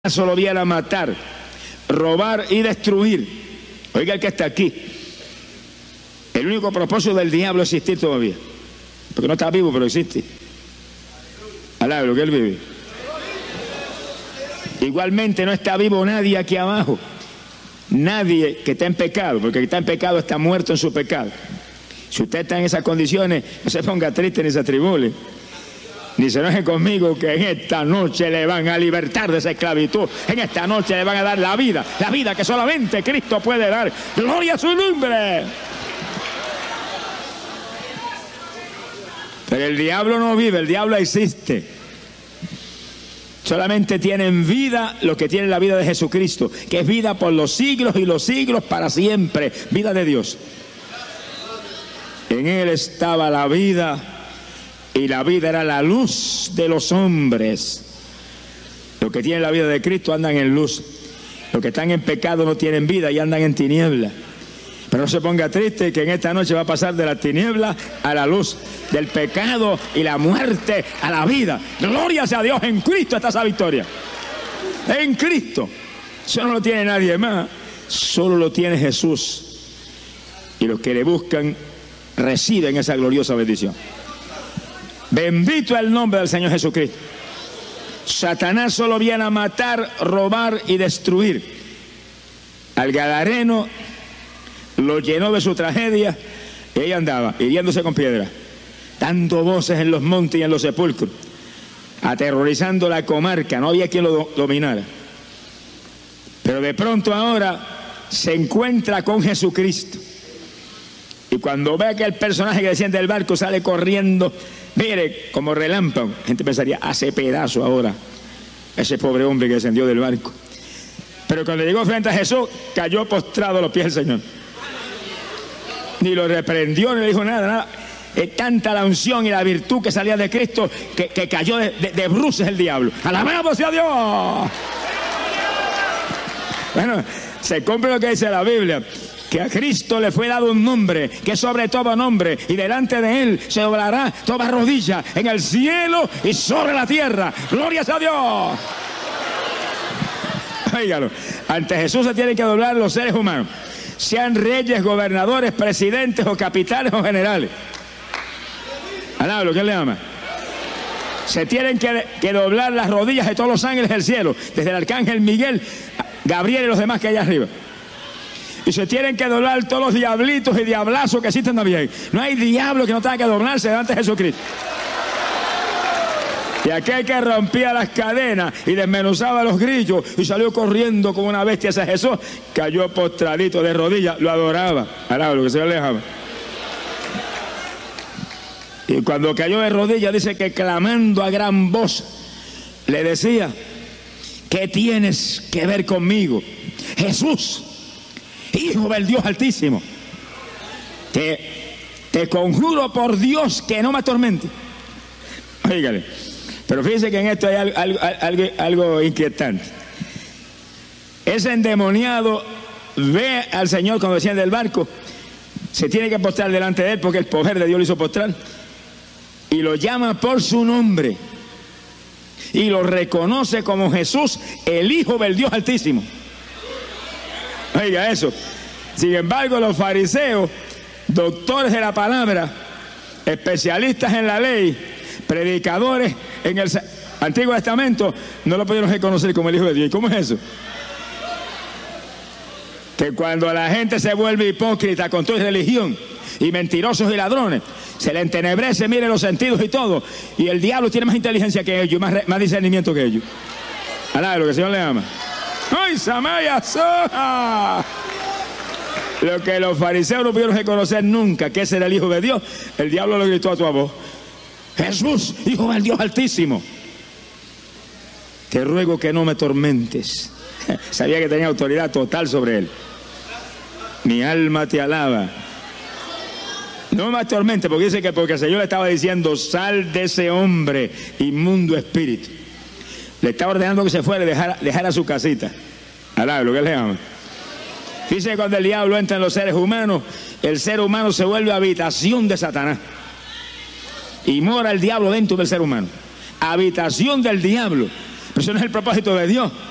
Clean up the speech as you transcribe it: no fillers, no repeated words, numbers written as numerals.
solo viene a matar, robar y destruir. Oiga el que está aquí. El único propósito del diablo es existir todavía. Porque no está vivo, pero existe. Alaba lo que él vive. Igualmente no está vivo nadie aquí abajo. Nadie que está en pecado, porque el que está en pecado está muerto en su pecado. Si usted está en esas condiciones, no se ponga triste ni se atribule. Ni se enoje conmigo, que en esta noche le van a libertar de esa esclavitud. En esta noche le van a dar la vida que solamente Cristo puede dar. ¡Gloria a su nombre! Pero el diablo no vive, el diablo existe. Solamente tienen vida los que tienen la vida de Jesucristo, que es vida por los siglos y los siglos para siempre, vida de Dios. En él estaba la vida, y la vida era la luz de los hombres. Los que tienen la vida de Cristo andan en luz. Los que están en pecado no tienen vida y andan en tiniebla. Pero no se ponga triste, que en esta noche va a pasar de la tiniebla a la luz, del pecado y la muerte a la vida. Gloria sea a Dios, en Cristo está esa victoria. En Cristo. Eso no lo tiene nadie más, solo lo tiene Jesús. Y los que le buscan reciben esa gloriosa bendición. Bendito es el nombre del Señor Jesucristo. Satanás solo viene a matar, robar y destruir. Al gadareno lo llenó de su tragedia y ahí andaba, hiriéndose con piedras, dando voces en los montes y en los sepulcros, aterrorizando la comarca. No había quien lo dominara. Pero de pronto ahora se encuentra con Jesucristo. Y cuando ve que el personaje que desciende del barco sale corriendo, mire, como relámpago, la gente pensaría, hace pedazo ahora ese pobre hombre que descendió del barco. Pero cuando llegó frente a Jesús, cayó postrado a los pies del Señor. Ni lo reprendió, ni le dijo nada. Es tanta la unción y la virtud que salía de Cristo que cayó de bruces el diablo. ¡Alabamos a Dios! Bueno, se cumple lo que dice la Biblia, que a Cristo le fue dado un nombre, que es sobre todo nombre, y delante de él se doblará toda rodilla en el cielo y sobre la tierra. ¡Gloria a Dios! Óigalo, ante Jesús se tienen que doblar los seres humanos, sean reyes, gobernadores, presidentes o capitanes o generales. Alaba lo que él le ama. Se tienen que doblar las rodillas de todos los ángeles del cielo, desde el arcángel Miguel, Gabriel y los demás que hay arriba. Y se tienen que doblar todos los diablitos y diablazos que existen también. No hay diablo que no tenga que doblarse delante de Jesucristo. Y aquel que rompía las cadenas y desmenuzaba los grillos y salió corriendo como una bestia hacia Jesús, cayó postradito de rodillas, lo adoraba. Alaba lo que se le dejaba. Y cuando cayó de rodillas, dice que clamando a gran voz le decía: ¿qué tienes que ver conmigo, Jesús, Hijo del Dios Altísimo? Te conjuro por Dios que no me atormente. Óigale. Pero fíjense que en esto hay algo inquietante. Ese endemoniado ve al Señor cuando desciende del barco, se tiene que postrar delante de él porque el poder de Dios lo hizo postrar, y lo llama por su nombre y lo reconoce como Jesús, el Hijo del Dios Altísimo. Oiga eso. Sin embargo, los fariseos, doctores de la palabra, especialistas en la ley, predicadores en el Antiguo Testamento, no lo pudieron reconocer como el Hijo de Dios. ¿Y cómo es eso? Que cuando la gente se vuelve hipócrita con toda religión, y mentirosos y ladrones, se le entenebrece, mire, los sentidos y todo, y el diablo tiene más inteligencia que ellos, más discernimiento que ellos. Alá, lo que el Señor le ama. ¡Ay, Samaya Soja! Lo que los fariseos no pudieron reconocer nunca, que ese era el Hijo de Dios, el diablo lo gritó a toda voz: Jesús, Hijo del Dios Altísimo, te ruego que no me tormentes. Sabía que tenía autoridad total sobre él. Mi alma te alaba. No me atormente, porque dice que porque el Señor le estaba diciendo: sal de ese hombre, inmundo espíritu. Le estaba ordenando que se fuera y dejara su casita. Alá, lo que él le ama. Dice que cuando el diablo entra en los seres humanos, el ser humano se vuelve habitación de Satanás. Y mora el diablo dentro del ser humano. Habitación del diablo. Pero eso no es el propósito de Dios.